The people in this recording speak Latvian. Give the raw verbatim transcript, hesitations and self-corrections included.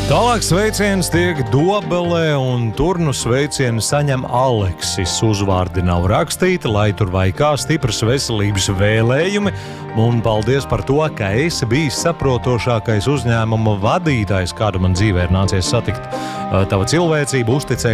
Tālāk sveiciens tiek Dobelē, un tur nu sveicienu saņem Aleksis. Uzvārdi nav rakstīti, lai tur vai kā stipras veselības vēlējumi, un paldies par to, ka esi bijis saprotošākais uzņēmuma vadītājs, kādu man dzīvē ir nācies satikt. Tava cilvēcība, uzticēšana